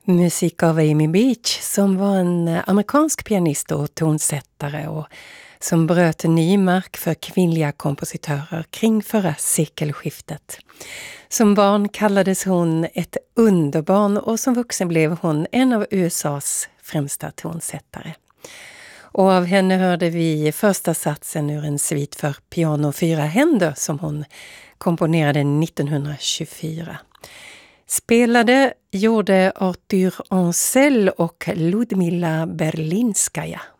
Musik av Amy Beach som var en amerikansk pianist och tonsättare och som bröt ny mark för kvinnliga kompositörer kring förra sekelskiftet. Som barn kallades hon ett underbarn och som vuxen blev hon en av USAs främsta tonsättare. Och av henne hörde vi första satsen ur en svit för piano 4 händer som hon komponerade 1924. Spelade gjorde Arthur Ansel och Ludmila Berlinskaja.